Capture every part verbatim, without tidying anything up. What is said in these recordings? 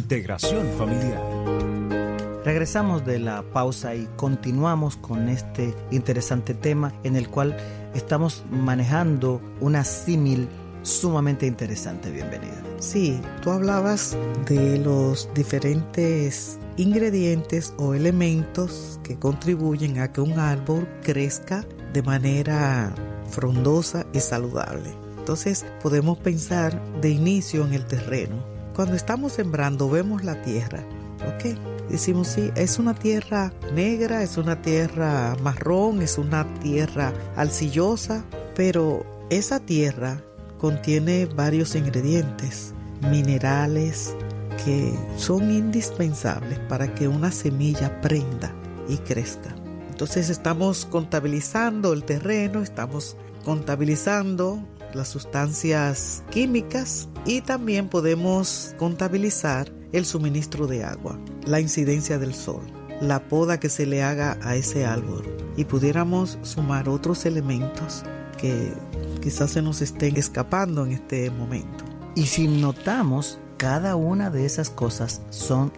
Integración familiar. Regresamos de la pausa y continuamos con este interesante tema en el cual estamos manejando una símil sumamente interesante. Bienvenida. Sí, tú hablabas de los diferentes ingredientes o elementos que contribuyen a que un árbol crezca de manera frondosa y saludable. Entonces podemos pensar de inicio en el terreno. Cuando estamos sembrando vemos la tierra, ¿ok? Decimos, sí, es una tierra negra, es una tierra marrón, es una tierra arcillosa, pero esa tierra contiene varios ingredientes, minerales que son indispensables para que una semilla prenda y crezca. Entonces estamos contabilizando el terreno, estamos contabilizando las sustancias químicas y también podemos contabilizar el suministro de agua, la incidencia del sol, la poda que se le haga a ese árbol, y pudiéramos sumar otros elementos que quizás se nos estén escapando en este momento. Y si notamos, cada una de esas cosas son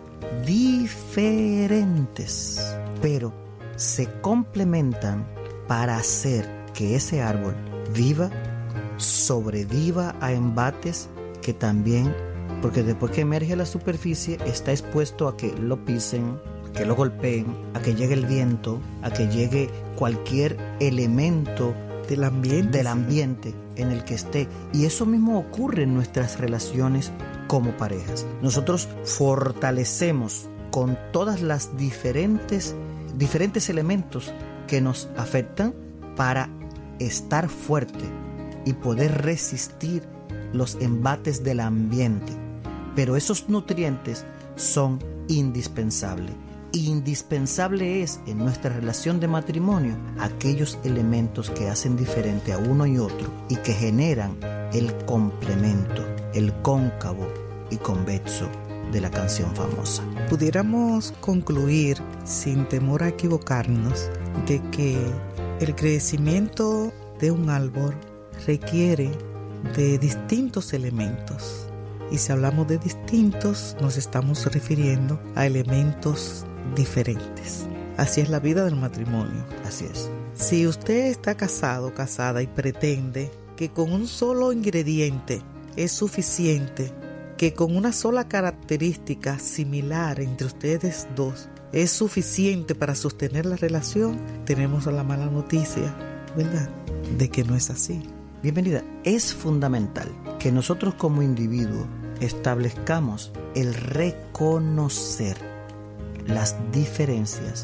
diferentes, pero se complementan para hacer que ese árbol viva, sobreviva a embates que también, porque después que emerge a la superficie está expuesto a que lo pisen, que lo golpeen, a que llegue el viento, a que llegue cualquier elemento del ambiente, del ambiente en el que esté. Y eso mismo ocurre en nuestras relaciones como parejas. Nosotros fortalecemos con todas las diferentes, diferentes elementos que nos afectan para estar fuerte y poder resistir los embates del ambiente. Pero esos nutrientes son indispensables. Indispensable es en nuestra relación de matrimonio aquellos elementos que hacen diferente a uno y otro y que generan el complemento, el cóncavo y convexo de la canción famosa. Pudiéramos concluir, sin temor a equivocarnos, de que el crecimiento de un árbol requiere de distintos elementos. Y si hablamos de distintos, nos estamos refiriendo a elementos diferentes. Así es la vida del matrimonio. Así es. Si usted está casado, casada y pretende que con un solo ingrediente es suficiente, que con una sola característica similar entre ustedes dos es suficiente para sostener la relación, tenemos la mala noticia, ¿verdad?, de que no es así. Bienvenida. Es fundamental que nosotros como individuos establezcamos el reconocer las diferencias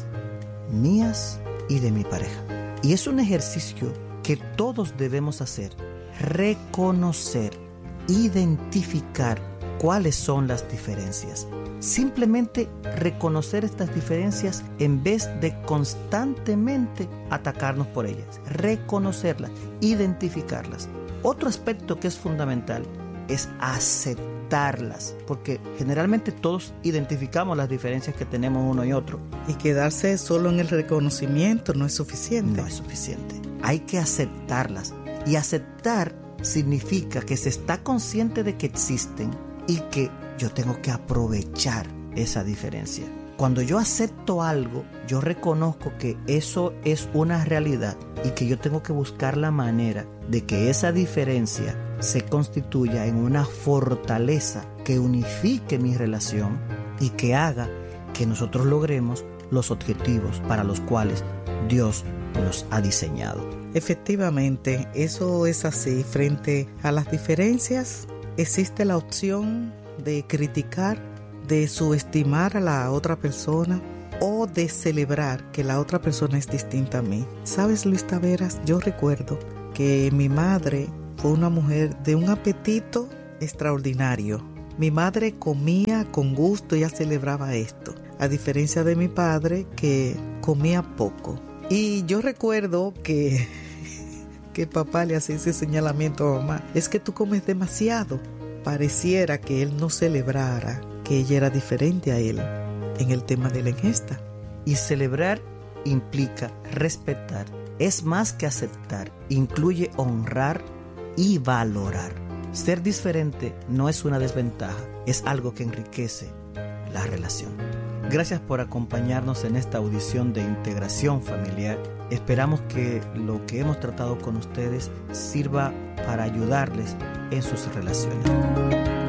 mías y de mi pareja. Y es un ejercicio que todos debemos hacer. Reconocer, identificar cuáles son las diferencias. Simplemente reconocer estas diferencias en vez de constantemente atacarnos por ellas. Reconocerlas, identificarlas. Otro aspecto que es fundamental es aceptarlas, porque generalmente todos identificamos las diferencias que tenemos uno y otro. Y quedarse solo en el reconocimiento no es suficiente. No es suficiente. Hay que aceptarlas. Y aceptar significa que se está consciente de que existen y que yo tengo que aprovechar esa diferencia. Cuando yo acepto algo, yo reconozco que eso es una realidad y que yo tengo que buscar la manera de que esa diferencia se constituya en una fortaleza que unifique mi relación y que haga que nosotros logremos los objetivos para los cuales Dios nos ha diseñado. Efectivamente, eso es así. Frente a las diferencias, existe la opción de criticar, de subestimar a la otra persona o de celebrar que la otra persona es distinta a mí. ¿Sabes, Luis Taveras? Yo recuerdo que mi madre fue una mujer de un apetito extraordinario. Mi madre comía con gusto, ella celebraba esto, a diferencia de mi padre que comía poco. Y yo recuerdo que, que papá le hacía ese señalamiento a mamá: es que tú comes demasiado. Pareciera que él no celebrara que ella era diferente a él en el tema de la ingesta. Y celebrar implica respetar. Es más que aceptar, incluye honrar y valorar. Ser diferente no es una desventaja, es algo que enriquece la relación. Gracias por acompañarnos en esta audición de integración familiar. Esperamos que lo que hemos tratado con ustedes sirva para ayudarles en sus relaciones.